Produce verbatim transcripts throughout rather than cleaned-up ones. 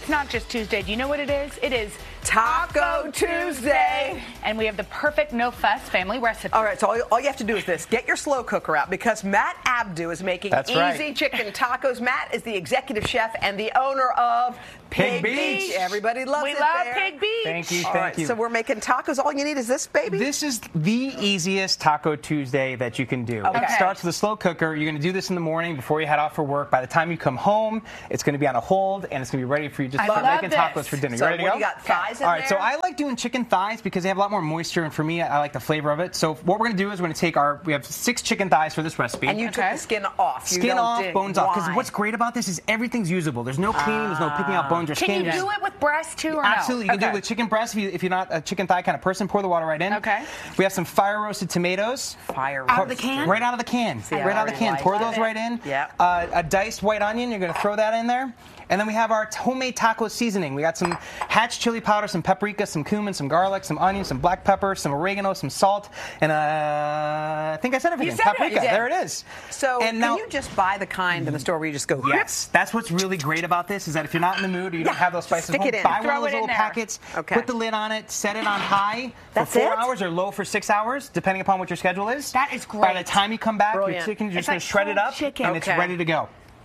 It's not just Tuesday. Do you know what it is? It is Taco Tuesday. And we have the perfect no-fuss family recipe. All right, so all, all you have to do is this. Get your slow cooker out because Matt Abdu is making That's easy right. chicken tacos. Matt is the executive chef and the owner of Pig, Pig Beach. Beach. Everybody loves we it love there. Pig Beach. Thank you, All thank right, you. so we're making tacos. All you need is this, baby? This is the easiest Taco Tuesday that you can do. Okay. It starts with a slow cooker. You're going to do this in the morning before you head off for work. By the time you come home, it's going to be on a hold, and it's going to be ready for you just I to start love making this. tacos for dinner. So you ready to what go? do you got, thighs in All right, there? so I like doing chicken thighs because they have a lot more moisture, and for me, I like the flavor of it. So what we're going to do is we're going to take our, we have six chicken thighs for this recipe. And you Okay. took the skin off. You Skin don't off, dig. bones off. Because Why? what's great about this is everything's usable. There's no cleaning, there's no picking out bones or Can skin. you do it with breast too or Absolutely, you no? can do Okay. it with chicken breast if, you, if you're not a chicken thigh kind of person. Pour the water right in. Okay. We have some fire roasted tomatoes. Fire Out of the roast. can? Right out of the can. I right out of the already can. like Pour it. those right in. Yeah. Uh, a diced white onion. You're going to throw that in there. And then we have our homemade taco seasoning. We got some hatch chili powder, some paprika, some cumin, some garlic, some onion, some black pepper, some oregano, some salt, and uh, I think I said everything. said it. Paprika. You did. There it is. So and can now, you just buy the kind in the store where you just go, Yes, that's what's really great about this is that if you're not in the mood or you don't Yeah, have those spices, stick at home, it in. buy Throw one of those it in little there. packets, Okay. put the lid on it, set it on high That's for four it? hours or low for six hours, depending upon what your schedule is. That is By the great. time you come back, Brilliant. your chicken, you're It's just going like to shred it cold up, chicken. and it's Okay. ready to go.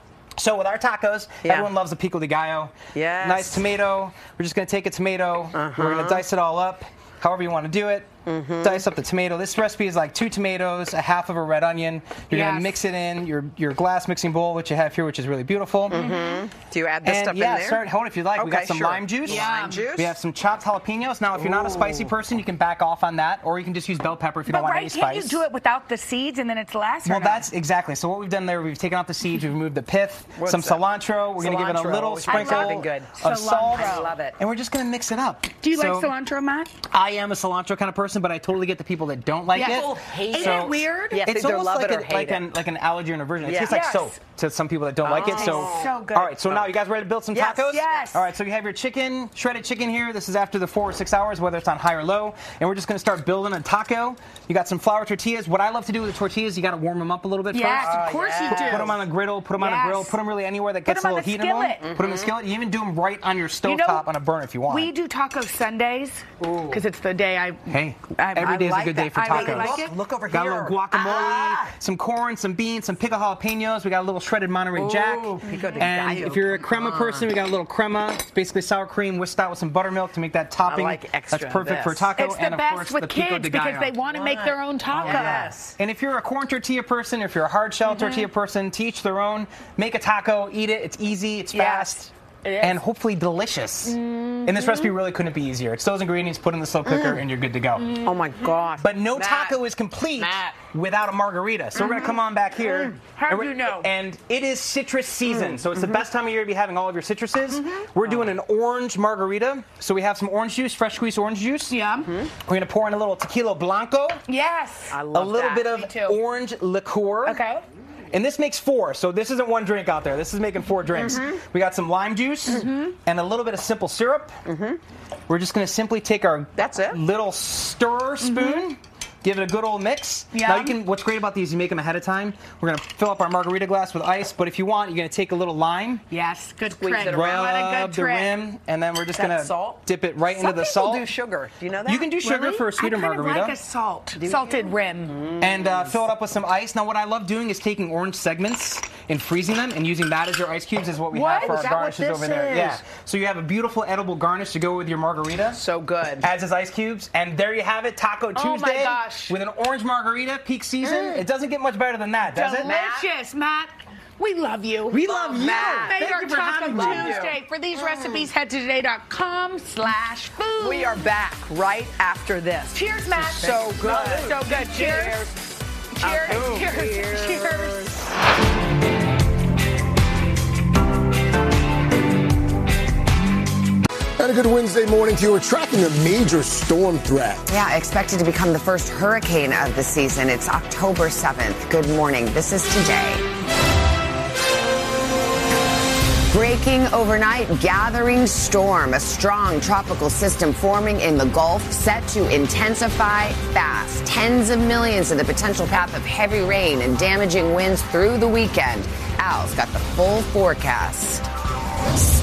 So with our tacos, Yeah. everyone loves a pico de gallo. Yes. Nice tomato. We're just going to take a tomato. Uh-huh. We're going to dice it all up, however you want to do it. Mm-hmm. Dice up the tomato. This recipe is like two tomatoes, a half of a red onion. You're going Yes. to mix it in your your glass mixing bowl, which you have here, which is really beautiful. do you add this And stuff yeah, in there? start hold if you like. we Okay, got some sure. lime juice. Yum. Lime juice. We have some chopped jalapenos. Now, if you're not a spicy person, you can back off on that, or you can just use bell pepper if you But don't want right, any can't spice. you do it without the seeds and then it's less? or Well, no? that's exactly. So what we've done there, we've taken off the seeds, we've removed the pith, What's some that? cilantro. We're going to give it a Cilantro, little always sprinkle something good. of salt. Cilantro. I love it. And we're just going to mix it up. Do you So, like cilantro, Matt? I am a cilantro kind of person, but I totally get the people that don't like Yes. it. People hate Isn't it. it weird? Yes, It's they either almost love like, it or an, hate like, it. an, like an allergy or an aversion. It Yeah. tastes like Yes. soap to some people that don't like it. So, Oh, so good. all right. So now you guys ready to build some Yes. tacos? Yes. All right. So you have your chicken, shredded chicken here. This is after the four or six hours, whether it's on high or low. And we're just going to start building a taco. You got some flour tortillas. What I love to do with the tortillas, you got to warm them up a little bit Yes, first. of course yeah. you do. Put them on a griddle, put them on a Yes. grill, put them really anywhere that Put gets 'em a on little the heat in them. skillet. Put them in the skillet. You even do them right on your stove You know, top on a burner if you want. We do taco Sundays because it's the day I. Hey, I, every I day is like a good that. day for I tacos. really like it. Look over Got here. a little guacamole, Ah. some corn, some beans, some pico jalapenos. We got a little shredded Monterey Jack. pico de And gallo. if you're a crema Come person, we got a little crema. It's basically sour cream whisked out with some buttermilk to make that topping. like extra That's perfect of for this. taco. It's the and of best course with the pico kids de because gallo. they want to make their own taco. Yes. And if you're a corn tortilla person, if you're a hard shell tortilla person, to each their own. Make a taco, eat it. It's easy, it's Yes, fast, it is. and hopefully delicious. And this recipe really couldn't be easier. It's those ingredients, put in the slow cooker, and you're good to go. Oh my gosh. But no Matt. taco is complete Matt. without a margarita. So we're going to come on back here. How and do we're- you know? And it is citrus season. So it's the best time of year to be having all of your citruses. We're doing an orange margarita. So we have some orange juice, fresh squeezed orange juice. Yeah. We're going to pour in a little tequila blanco, Yes. I a love little that. bit Me of too. orange liqueur. Okay. And this makes four, so this isn't one drink out there. This is making four drinks. We got some lime juice and a little bit of simple syrup. We're just going to simply take our That's it? little stir spoon, give it a good old mix. Yeah. Now you can. What's great about these, you make them ahead of time. We're going to fill up our margarita glass with ice, but if you want, you're going to take a little lime, Yes. Good Squeeze trick. it around. What a rub good the trick. rim, and then we're just That going to salt? dip it right Some into the people salt. do sugar. Do you know that? You can do sugar Really? for a sweeter I kind margarita. Of like a salt, salted rim. And uh, fill it up with some ice. Now, what I love doing is taking orange segments and freezing them and using that as your ice cubes is what we What? have for Is our that what garnishes this over there. is? Yeah. So you have a beautiful edible garnish to go with your margarita. So good. Adds as ice cubes. And there you have it, Taco Oh, my Tuesday. gosh. With an orange margarita, peak season. It doesn't get much better than that, does it? Delicious, Matt. We love you. We love you. Matt. Made Thank our you for Taco having me. Tuesday. For these recipes, head to today.com slash food. We are back right after this. Cheers, Matt. So good. So good. Cheers. Cheers. Oh, Cheers. Cheers. And a good Wednesday morning to you. We're tracking a major storm threat. Yeah, expected to become the first hurricane of the season. It's October seventh. Good morning. This is today. Breaking overnight, gathering storm. A strong tropical system forming in the Gulf, set to intensify fast. Tens of millions in the potential path of heavy rain and damaging winds through the weekend. Al's got the full forecast.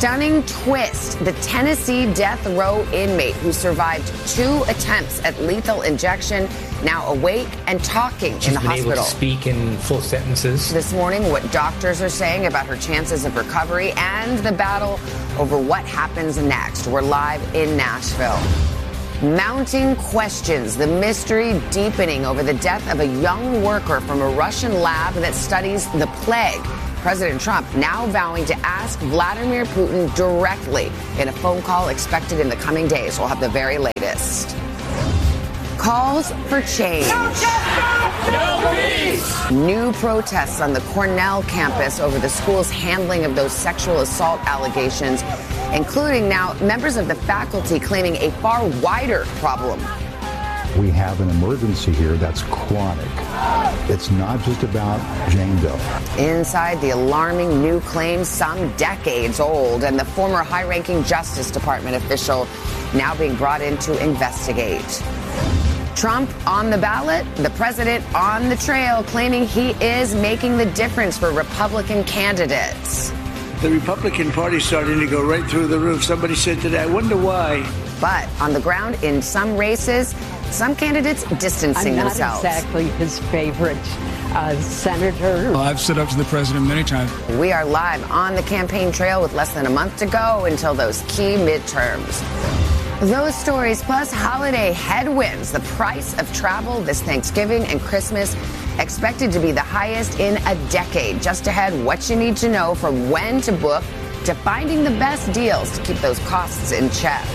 stunning twist. The Tennessee death row inmate who survived two attempts at lethal injection now awake and talking She's in the been hospital. able to speak in full sentences. This morning, what doctors are saying about her chances of recovery and the battle over what happens next. We're live in Nashville. Mounting questions, the mystery deepening over the death of a young worker from a Russian lab that studies the plague. President Trump now vowing to ask Vladimir Putin directly in a phone call expected in the coming days. We'll have the very latest. Calls for change. No justice, no peace. New protests on the Cornell campus over the school's handling of those sexual assault allegations, including now members of the faculty claiming a far wider problem. We have an emergency here that's chronic. It's not just about Jane Doe. Inside the alarming new claims, some decades old, and the former high-ranking Justice Department official now being brought in to investigate. Trump on the ballot, the president on the trail, claiming he is making the difference for Republican candidates. The Republican Party starting to go right through the roof. Somebody said today, I wonder why. But on the ground, in some races, some candidates distancing I'm not themselves. exactly his favorite uh, senator. Well, I've stood up to the president many times. We are live on the campaign trail with less than a month to go until those key midterms. Those stories plus holiday headwinds, the price of travel this Thanksgiving and Christmas expected to be the highest in a decade. Just ahead, what you need to know from when to book to finding the best deals to keep those costs in check.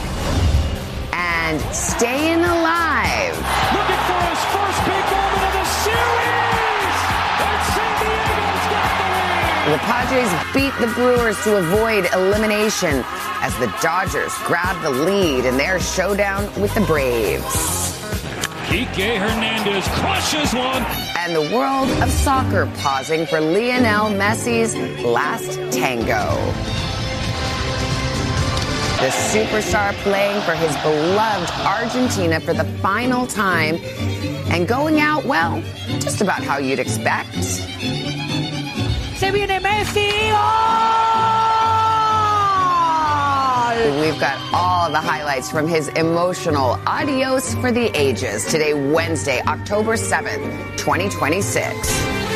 And staying alive. Looking for his first big moment of the series. And San Diego's got the lead. The Padres beat the Brewers to avoid elimination as the Dodgers grab the lead in their showdown with the Braves. Kike Hernandez crushes one. And the world of soccer pausing for Lionel Messi's last tango. The superstar playing for his beloved Argentina for the final time and going out, well, just about how you'd expect. Se viene Messi. Oh! We've got all the highlights from his emotional adios for the ages today, Wednesday, October seventh, twenty twenty-six.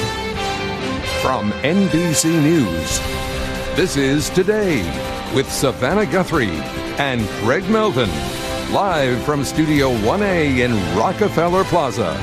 From N B C News, this is Today with Savannah Guthrie and Craig Melton, live from Studio one A in Rockefeller Plaza.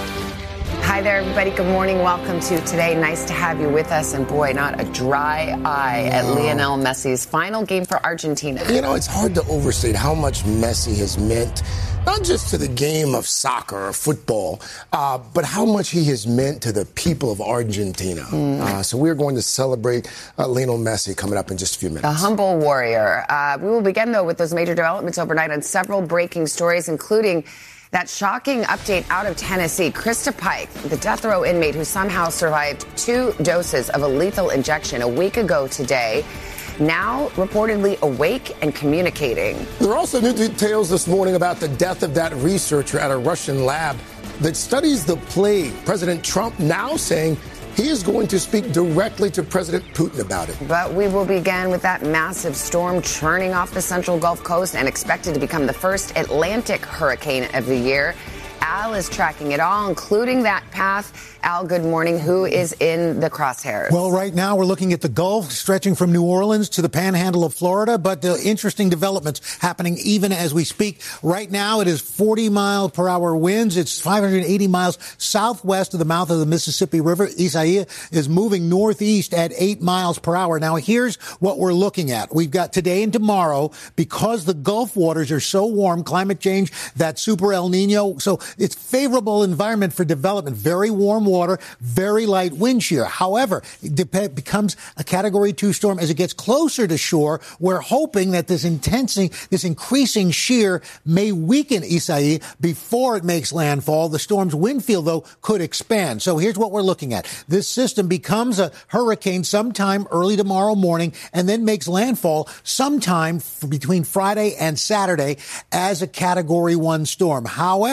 Hi there, everybody. Good morning. Welcome to Today. Nice to have you with us. And boy, not a dry eye at Lionel Messi's final game for Argentina. You know, it's hard to overstate how much Messi has meant, not just to the game of soccer or football, uh, but how much he has meant to the people of Argentina. Mm. Uh, so we're going to celebrate uh, Lionel Messi coming up in just a few minutes. A humble warrior. Uh, we will begin, though, with those major developments overnight on several breaking stories, including that shocking update out of Tennessee. Krista Pike, the death row inmate who somehow survived two doses of a lethal injection a week ago today, now reportedly awake and communicating. There are also new details this morning about the death of that researcher at a Russian lab that studies the plague. President Trump now saying he is going to speak directly to President Putin about it. But we will begin with that massive storm churning off the central Gulf Coast and expected to become the first Atlantic hurricane of the year. Al is tracking it all, including that path. Al, good morning. Who is in the crosshairs? Well, right now we're looking at the Gulf, stretching from New Orleans to the panhandle of Florida, but the interesting developments happening even as we speak. Right now it is forty mile per hour winds. It's five hundred eighty miles southwest of the mouth of the Mississippi River. Isaiah is moving northeast at eight miles per hour. Now, here's what we're looking at. We've got today and tomorrow, because the Gulf waters are so warm, climate change, that super El Nino. So it's favorable environment for development. Very warm water, very light wind shear. However, it dep- becomes a category two storm as it gets closer to shore. We're hoping that this intensing, this increasing shear may weaken Isaiah before it makes landfall. The storm's wind field, though, could expand. So here's what we're looking at. This system becomes a hurricane sometime early tomorrow morning and then makes landfall sometime between Friday and Saturday as a category one storm. However, here's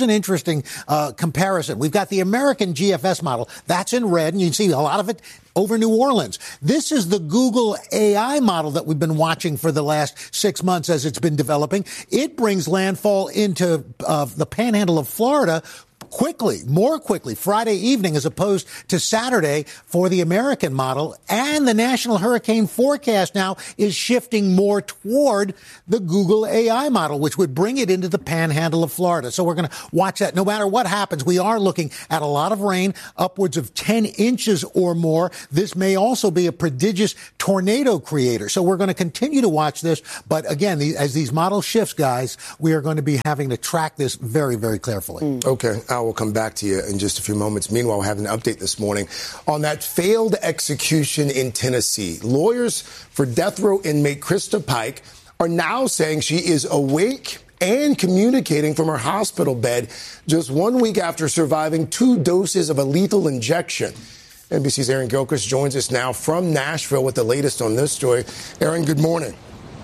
an interesting uh, comparison. We've got the American G F S model. That's in red, and you can see a lot of it over New Orleans. This is the Google A I model that we've been watching for the last six months as it's been developing. It brings landfall into uh, the panhandle of Florida quickly, more quickly, Friday evening as opposed to Saturday for the American model. And the National Hurricane Forecast now is shifting more toward the Google A I model, which would bring it into the panhandle of Florida. So we're going to watch that. No matter what happens, we are looking at a lot of rain, upwards of ten inches or more. This may also be a prodigious tornado creator. So we're going to continue to watch this. But again, the, as these models shift, guys, we are going to be having to track this very, very carefully. Mm. Okay. Al, we'll come back to you in just a few moments. Meanwhile, we're having an update this morning on that failed execution in Tennessee. Lawyers for death row inmate Krista Pike are now saying she is awake and communicating from her hospital bed just one week after surviving two doses of a lethal injection. N B C's Aaron Gilchrist joins us now from Nashville with the latest on this story. Aaron, good morning.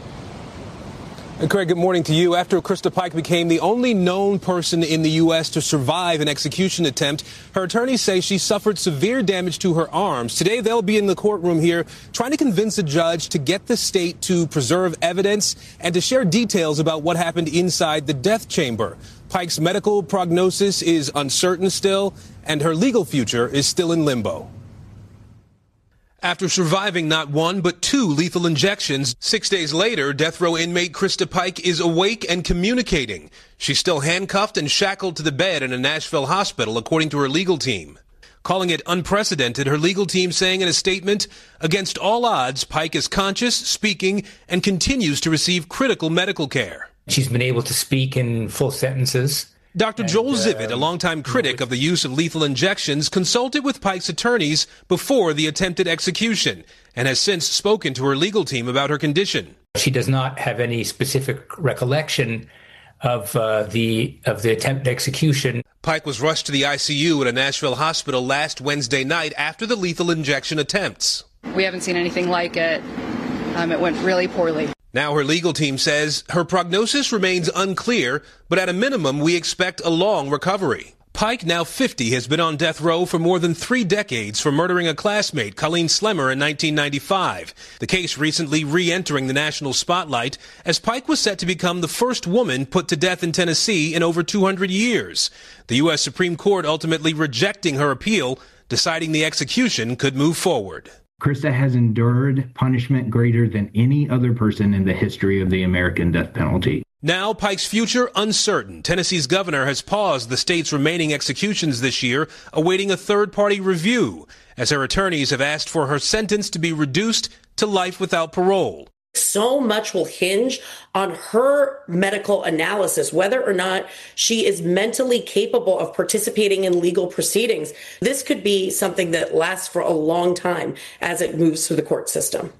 And Craig, good morning to you. After Krista Pike became the only known person in the U S to survive an execution attempt, her attorneys say she suffered severe damage to her arms. Today, they'll be in the courtroom here trying to convince a judge to get the state to preserve evidence and to share details about what happened inside the death chamber. Pike's medical prognosis is uncertain still, and her legal future is still in limbo. After surviving not one, but two lethal injections, six days later, death row inmate Krista Pike is awake and communicating. She's still handcuffed and shackled to the bed in a Nashville hospital, according to her legal team. Calling it unprecedented, her legal team saying in a statement, against all odds, Pike is conscious, speaking, and continues to receive critical medical care. She's been able to speak in full sentences. Doctor Joel Zivit, a longtime critic of the use of lethal injections, consulted with Pike's attorneys before the attempted execution and has since spoken to her legal team about her condition. She does not have any specific recollection of uh, the of the attempted execution. Pike was rushed to the I C U at a Nashville hospital last Wednesday night after the lethal injection attempts. We haven't seen anything like it. Um, it went really poorly. Now her legal team says her prognosis remains unclear, but at a minimum, we expect a long recovery. Pike, now fifty, has been on death row for more than three decades for murdering a classmate, Colleen Slemmer, in nineteen ninety-five. The case recently re-entering the national spotlight as Pike was set to become the first woman put to death in Tennessee in over two hundred years. The U S Supreme Court ultimately rejecting her appeal, deciding the execution could move forward. Krista has endured punishment greater than any other person in the history of the American death penalty. Now, Pike's future uncertain. Tennessee's governor has paused the state's remaining executions this year, awaiting a third-party review, as her attorneys have asked for her sentence to be reduced to life without parole. So much will hinge on her medical analysis, whether or not she is mentally capable of participating in legal proceedings. This could be something that lasts for a long time as it moves through the court system.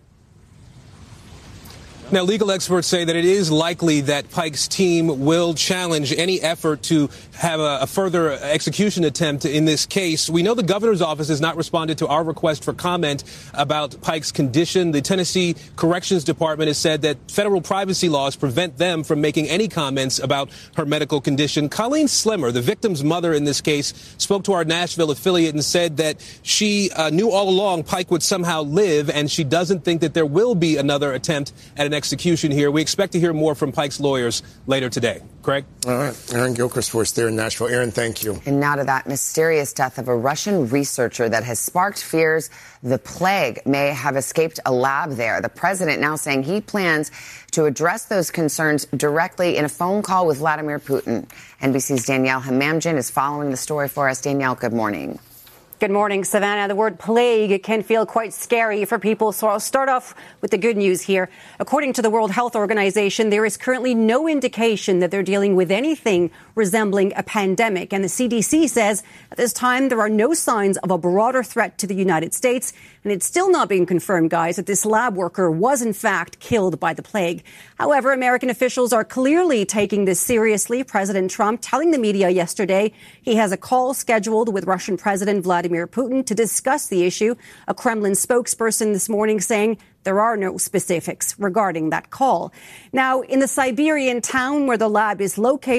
Now, legal experts say that it is likely that Pike's team will challenge any effort to have a, a further execution attempt in this case. We know the governor's office has not responded to our request for comment about Pike's condition. The Tennessee Corrections Department has said that federal privacy laws prevent them from making any comments about her medical condition. Colleen Slemmer, the victim's mother in this case, spoke to our Nashville affiliate and said that she uh, knew all along Pike would somehow live, and she doesn't think that there will be another attempt at an execution here. We expect to hear more from Pike's lawyers later today. Craig? All right. Aaron Gilchrist for us there in Nashville. Aaron, thank you. And now to that mysterious death of a Russian researcher that has sparked fears the plague may have escaped a lab there. The president now saying he plans to address those concerns directly in a phone call with Vladimir Putin. N B C's Danielle Hamamdjian is following the story for us. Danielle, good morning. Good morning, Savannah. The word plague can feel quite scary for people, so I'll start off with the good news here. According to the World Health Organization, there is currently no indication that they're dealing with anything resembling a pandemic. And the C D C says at this time there are no signs of a broader threat to the United States. And it's still not being confirmed, guys, that this lab worker was in fact killed by the plague. However, American officials are clearly taking this seriously. President Trump telling the media yesterday he has a call scheduled with Russian President Vladimir Putin to discuss the issue. A Kremlin spokesperson this morning saying there are no specifics regarding that call. Now, in the Siberian town where the lab is located,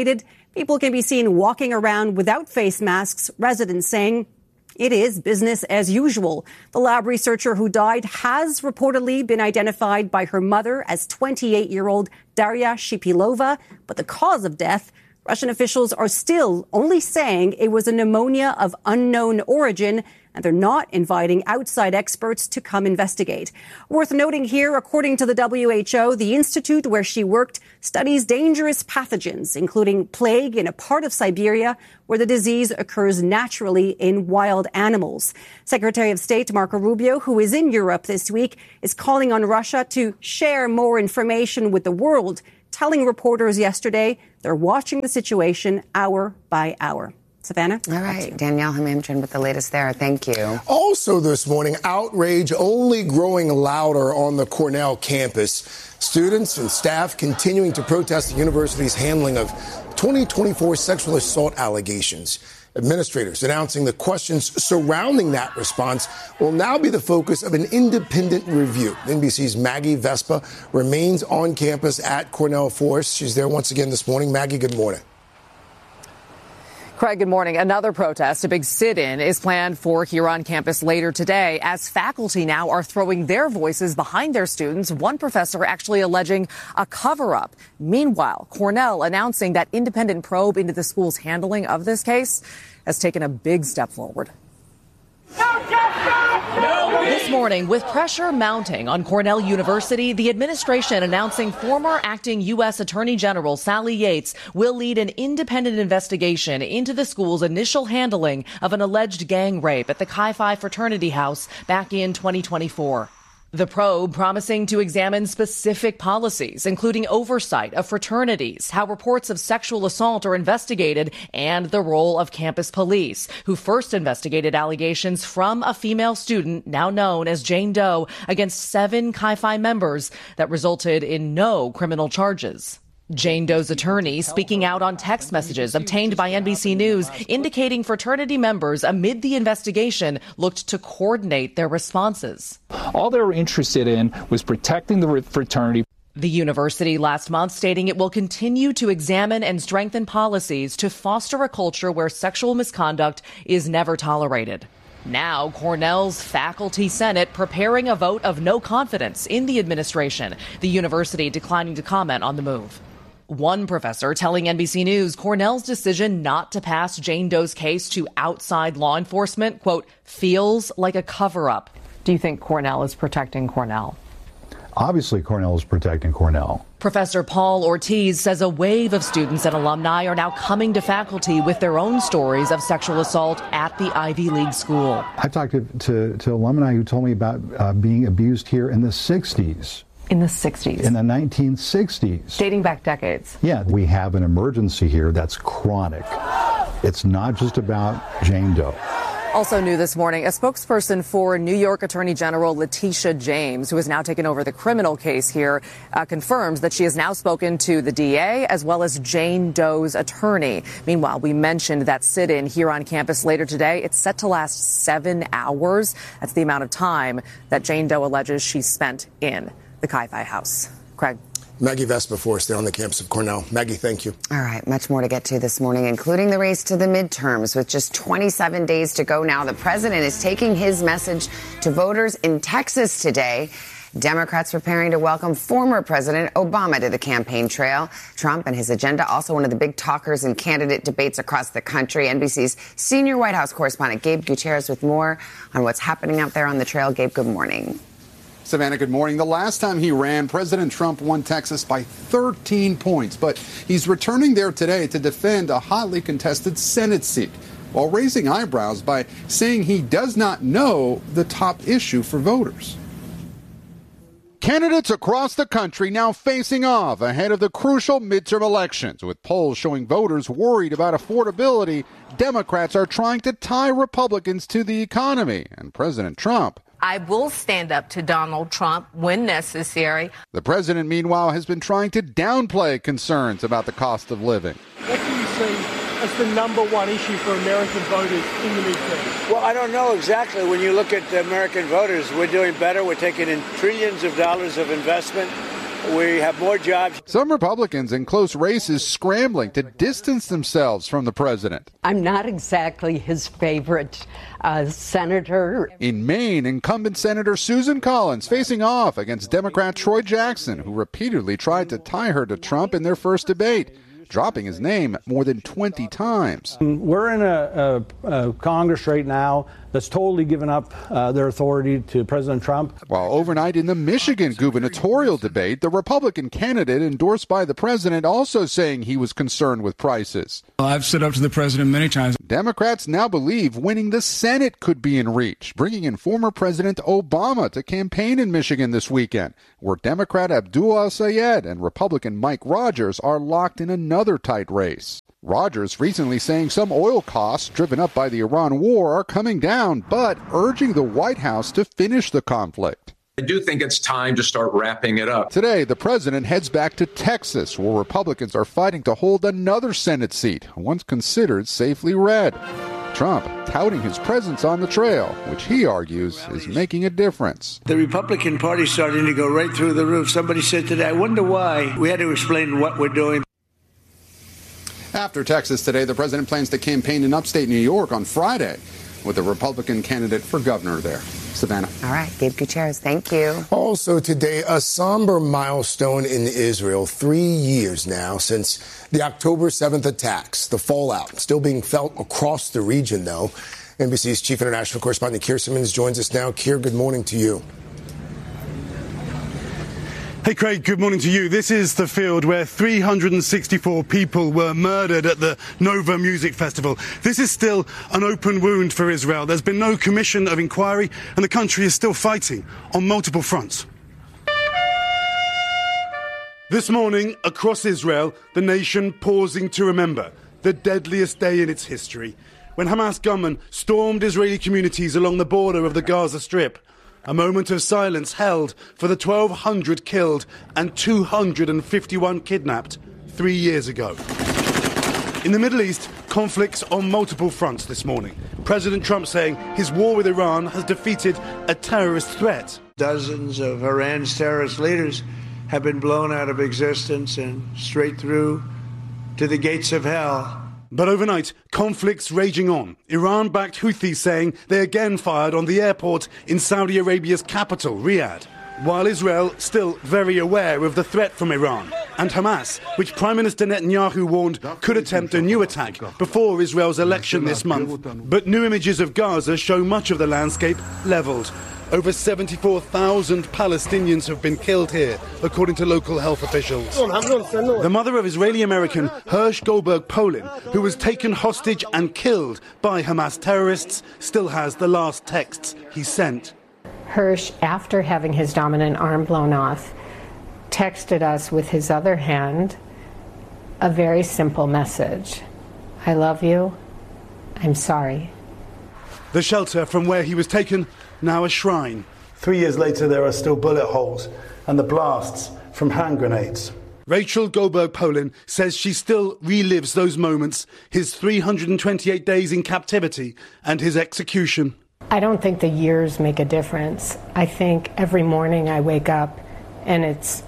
People can be seen walking around without face masks, residents saying it is business as usual. The lab researcher who died has reportedly been identified by her mother as twenty-eight-year-old Daria Shipilova, but the cause of death, Russian officials are still only saying it was a pneumonia of unknown origin, and they're not inviting outside experts to come investigate. Worth noting here, according to the W H O, the institute where she worked studies dangerous pathogens, including plague in a part of Siberia where the disease occurs naturally in wild animals. Secretary of State Marco Rubio, who is in Europe this week, is calling on Russia to share more information with the world, telling reporters yesterday they're watching the situation hour by hour. Savannah? All right. Danielle Hamamchan with the latest there. Thank you. Also this morning, outrage only growing louder on the Cornell campus. Students and staff continuing to protest the university's handling of twenty twenty-four sexual assault allegations. Administrators announcing the questions surrounding that response will now be the focus of an independent review. N B C's Maggie Vespa remains on campus at Cornell Forest. She's there once again this morning. Maggie, good morning. Craig, good morning. Another protest, a big sit-in, is planned for here on campus later today as faculty now are throwing their voices behind their students. One professor actually alleging a cover-up. Meanwhile, Cornell announcing that independent probe into the school's handling of this case has taken a big step forward. This morning, with pressure mounting on Cornell University, the administration announcing former acting U S Attorney General Sally Yates will lead an independent investigation into the school's initial handling of an alleged gang rape at the Chi Phi fraternity house back in twenty twenty-four. The probe promising to examine specific policies, including oversight of fraternities, how reports of sexual assault are investigated, and the role of campus police, who first investigated allegations from a female student, now known as Jane Doe, against seven Chi Phi members that resulted in no criminal charges. Jane Doe's attorney speaking out on text messages obtained by N B C News indicating fraternity members amid the investigation looked to coordinate their responses. All they were interested in was protecting the fraternity. The university last month stating it will continue to examine and strengthen policies to foster a culture where sexual misconduct is never tolerated. Now, Cornell's faculty senate preparing a vote of no confidence in the administration, the university declining to comment on the move. One professor telling N B C News Cornell's decision not to pass Jane Doe's case to outside law enforcement, quote, feels like a cover-up. Do you think Cornell is protecting Cornell? Obviously, Cornell is protecting Cornell. Professor Paul Ortiz says a wave of students and alumni are now coming to faculty with their own stories of sexual assault at the Ivy League school. I talked to, to, to alumni who told me about uh, being abused here in the sixties. In the sixties? In the nineteen sixties. Dating back decades. Yeah, we have an emergency here that's chronic. It's not just about Jane Doe. Also new this morning, a spokesperson for New York Attorney General Letitia James, who has now taken over the criminal case here, uh, confirms that she has now spoken to the D A as well as Jane Doe's attorney. Meanwhile, we mentioned that sit-in here on campus later today. It's set to last seven hours. That's the amount of time that Jane Doe alleges she spent in the Chi Phi house. Craig. Maggie Vespa for us there on the campus of Cornell. Maggie, thank you. All right, much more to get to this morning, including the race to the midterms. With just twenty-seven days to go now, the president is taking his message to voters in Texas today. Democrats preparing to welcome former President Obama to the campaign trail. Trump and his agenda, also one of the big talkers in candidate debates across the country. N B C's senior White House correspondent Gabe Gutierrez with more on what's happening out there on the trail. Gabe, good morning. Savannah, good morning. The last time he ran, President Trump won Texas by thirteen points, but he's returning there today to defend a hotly contested Senate seat while raising eyebrows by saying he does not know the top issue for voters. Candidates across the country now facing off ahead of the crucial midterm elections, with polls showing voters worried about affordability. Democrats are trying to tie Republicans to the economy, and President Trump, I will stand up to Donald Trump when necessary. The president, meanwhile, has been trying to downplay concerns about the cost of living. What do you see as the number one issue for American voters in the midterm? Well, I don't know exactly. When you look at the American voters, we're doing better. We're taking in trillions of dollars of investment. We have more jobs. Some Republicans in close races scrambling to distance themselves from the president. I'm not exactly his favorite uh, senator. In Maine, incumbent Senator Susan Collins facing off against Democrat Troy Jackson, who repeatedly tried to tie her to Trump in their first debate, dropping his name more than twenty times. We're in a, a, a Congress right now that's totally given up uh, their authority to President Trump. While overnight in the Michigan gubernatorial debate, the Republican candidate endorsed by the president also saying he was concerned with prices. I've stood up to the president many times. Democrats now believe winning the Senate could be in reach, bringing in former President Obama to campaign in Michigan this weekend, where Democrat Abdul El-Sayed and Republican Mike Rogers are locked in another tight race. Rogers recently saying some oil costs driven up by the Iran war are coming down, but urging the White House to finish the conflict. I do think it's time to start wrapping it up. Today, the president heads back to Texas, where Republicans are fighting to hold another Senate seat, once considered safely red. Trump touting his presence on the trail, which he argues is making a difference. The Republican Party starting to go right through the roof. Somebody said today, I wonder why. We had to explain what we're doing. After Texas today, the president plans to campaign in upstate New York on Friday with a Republican candidate for governor there. Savannah. All right, Gabe Gutierrez, thank you. Also today, a somber milestone in Israel. Three years now since the October seventh attacks. The fallout still being felt across the region, though. N B C's chief international correspondent Keir Simmons joins us now. Keir, good morning to you. Hey, Craig, good morning to you. This is the field where three hundred sixty-four people were murdered at the Nova Music Festival. This is still an open wound for Israel. There's been no commission of inquiry, and the country is still fighting on multiple fronts. This morning, across Israel, the nation pausing to remember the deadliest day in its history, when Hamas gunmen stormed Israeli communities along the border of the Gaza Strip. A moment of silence held for the twelve hundred killed and two hundred fifty-one kidnapped three years ago. In the Middle East, conflicts on multiple fronts this morning. President Trump saying his war with Iran has defeated a terrorist threat. Dozens of Iran's terrorist leaders have been blown out of existence and straight through to the gates of hell. But overnight, conflicts raging on. Iran-backed Houthis saying they again fired on the airport in Saudi Arabia's capital, Riyadh. While Israel still very aware of the threat from Iran. And Hamas, which Prime Minister Netanyahu warned could attempt a new attack before Israel's election this month. But new images of Gaza show much of the landscape leveled. Over seventy-four thousand Palestinians have been killed here, according to local health officials. The mother of Israeli-American Hirsch Goldberg Polin, who was taken hostage and killed by Hamas terrorists, still has the last texts he sent. Hirsch, after having his dominant arm blown off, texted us with his other hand a very simple message. I love you. I'm sorry. The shelter from where he was taken, now a shrine. Three years later, there are still bullet holes and the blasts from hand grenades. Rachel Goldberg Polin says she still relives those moments, his three hundred twenty-eight days in captivity and his execution. I don't think the years make a difference. I think every morning I wake up and it's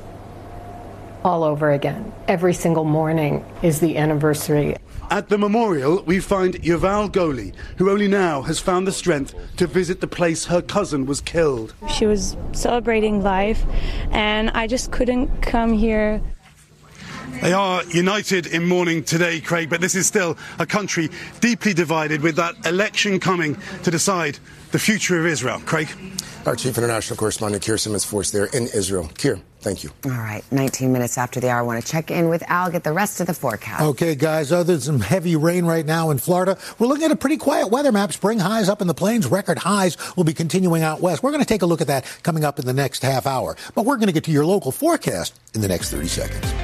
all over again. Every single morning is the anniversary. At the memorial, we find Yuval Goli, who only now has found the strength to visit the place her cousin was killed. She was celebrating life, and I just couldn't come here. They are united in mourning today, Craig, but this is still a country deeply divided, with that election coming to decide the future of Israel. Craig? Our chief international correspondent, Keir Simmons, for us there in Israel. Keir, thank you. All right, nineteen minutes after the hour, I want to check in with Al, get the rest of the forecast. Okay, guys, other than some heavy rain right now in Florida, we're looking at a pretty quiet weather map. Spring highs up in the plains, record highs will be continuing out west. We're going to take a look at that coming up in the next half hour. But we're going to get to your local forecast in the next thirty seconds.